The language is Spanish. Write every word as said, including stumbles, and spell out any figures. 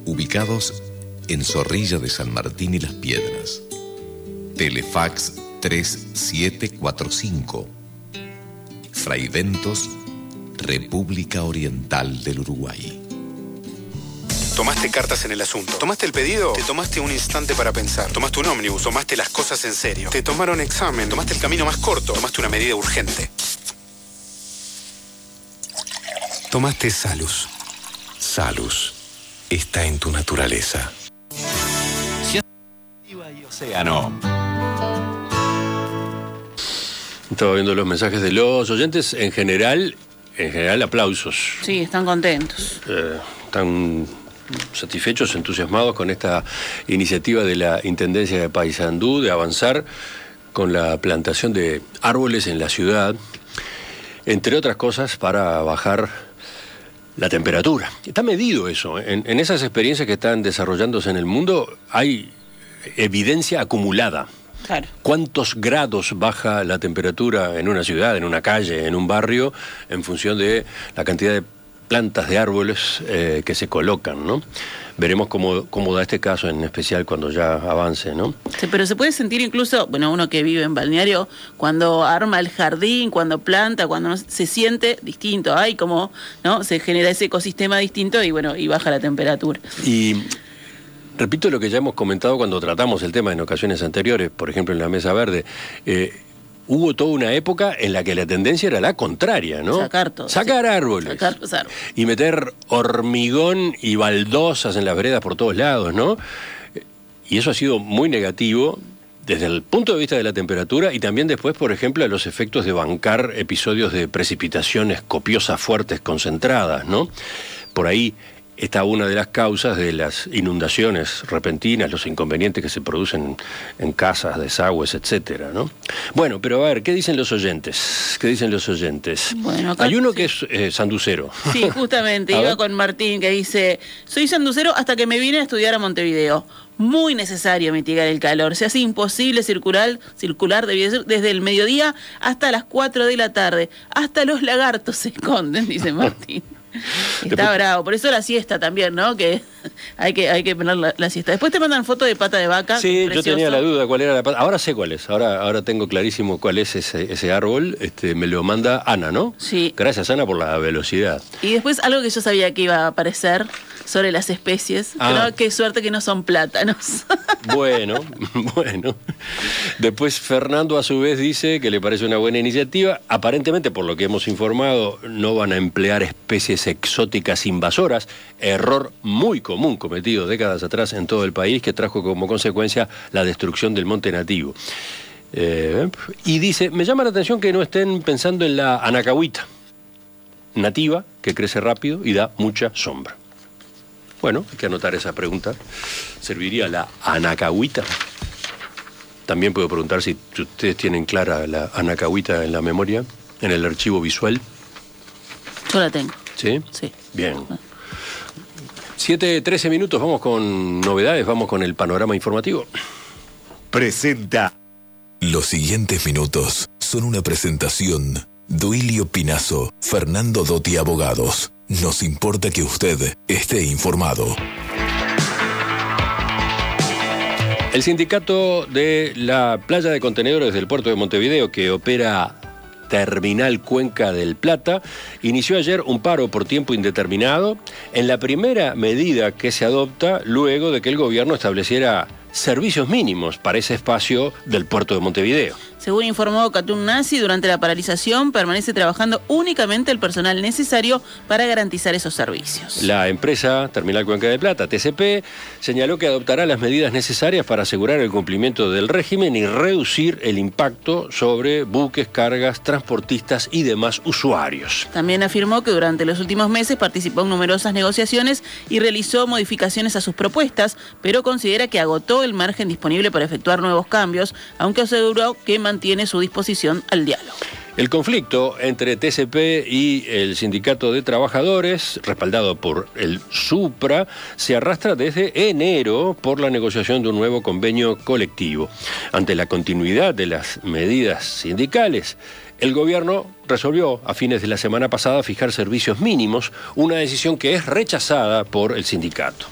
ubicados en Zorrilla de San Martín y Las Piedras. Telefax tres siete cuatro cinco. Fraiventos, República Oriental del Uruguay. Tomaste cartas en el asunto. ¿Tomaste el pedido? Te tomaste un instante para pensar. Tomaste un ómnibus. Tomaste las cosas en serio. Te tomaron examen. Tomaste el camino más corto. Tomaste una medida urgente. Tomaste Salus. Salus está en tu naturaleza. Y Océano. Estaba viendo los mensajes de los oyentes. En general, en general aplausos. Sí, están contentos. Eh, están satisfechos, entusiasmados con esta iniciativa de la Intendencia de Paysandú de avanzar con la plantación de árboles en la ciudad, entre otras cosas para bajar la temperatura. Está medido eso. En, en esas experiencias que están desarrollándose en el mundo hay evidencia acumulada. Claro. ¿Cuántos grados baja la temperatura en una ciudad, en una calle, en un barrio, en función de la cantidad de plantas de árboles eh, que se colocan, ¿no? Veremos cómo, cómo da este caso en especial cuando ya avance, ¿no? Sí, pero se puede sentir incluso, bueno, uno que vive en balneario, cuando arma el jardín, cuando planta, cuando no, se siente distinto, hay como, ¿no? Se genera ese ecosistema distinto y bueno, y baja la temperatura. Y repito lo que ya hemos comentado cuando tratamos el tema en ocasiones anteriores, por ejemplo en la Mesa Verde. Eh, Hubo toda una época en la que la tendencia era la contraria, ¿no? Sacar todo. Sacar sí. árboles. Sacar los árboles. Y meter hormigón y baldosas en las veredas por todos lados, ¿no? Y eso ha sido muy negativo desde el punto de vista de la temperatura y también después, por ejemplo, a los efectos de bancar episodios de precipitaciones copiosas, fuertes, concentradas, ¿no? Por ahí está una de las causas de las inundaciones repentinas, los inconvenientes que se producen en casas, desagües, etcétera, ¿no? Bueno, pero a ver, ¿qué dicen los oyentes? ¿Qué dicen los oyentes? Bueno, acá, hay uno sí. que es eh, sanducero. Sí, justamente, iba ver. con Martín, que dice, soy sanducero hasta que me vine a estudiar a Montevideo. Muy necesario mitigar el calor. Se hace imposible circular, circular desde el mediodía hasta las cuatro de la tarde. Hasta los lagartos se esconden, dice Martín. Está Después... bravo, por eso la siesta también, ¿no? Que hay que hay que poner la, la siesta. Después te mandan foto de pata de vaca. Sí, yo tenía la duda cuál era la pata. Ahora sé cuál es, ahora, ahora tengo clarísimo cuál es ese, ese árbol. Este, me lo manda Ana, ¿no? Sí. Gracias, Ana, por la velocidad. Y después algo que yo sabía que iba a aparecer sobre las especies, ah. pero qué suerte que no son plátanos. Bueno, bueno. Después Fernando a su vez dice que le parece una buena iniciativa. Aparentemente, por lo que hemos informado, no van a emplear especies exóticas invasoras, error muy común cometido décadas atrás en todo el país que trajo como consecuencia la destrucción del monte nativo. Eh, y dice, me llama la atención que no estén pensando en la anacahuita nativa, que crece rápido y da mucha sombra. Bueno, hay que anotar esa pregunta. ¿Serviría la anacahuita? También puedo preguntar si ustedes tienen clara la anacahuita en la memoria, en el archivo visual. Yo la tengo. ¿Sí? Sí. Bien. siete, trece minutos, vamos con novedades, vamos con el panorama informativo. Presenta. Los siguientes minutos son una presentación. Duilio Pinazo, Fernando Dotti Abogados. Nos importa que usted esté informado. El sindicato de la playa de contenedores del puerto de Montevideo, que opera Terminal Cuenca del Plata, inició ayer un paro por tiempo indeterminado en la primera medida que se adopta luego de que el gobierno estableciera servicios mínimos para ese espacio del puerto de Montevideo. Según informó Catún Nazi, durante la paralización permanece trabajando únicamente el personal necesario para garantizar esos servicios. La empresa Terminal Cuenca del Plata, T C P, señaló que adoptará las medidas necesarias para asegurar el cumplimiento del régimen y reducir el impacto sobre buques, cargas, transportistas y demás usuarios. También afirmó que durante los últimos meses participó en numerosas negociaciones y realizó modificaciones a sus propuestas, pero considera que agotó el margen disponible para efectuar nuevos cambios, aunque aseguró que mantiene su disposición al diálogo. El conflicto entre T C P y el Sindicato de Trabajadores, respaldado por el SUPRA, se arrastra desde enero por la negociación de un nuevo convenio colectivo. Ante la continuidad de las medidas sindicales, el gobierno resolvió a fines de la semana pasada fijar servicios mínimos, una decisión que es rechazada por el sindicato.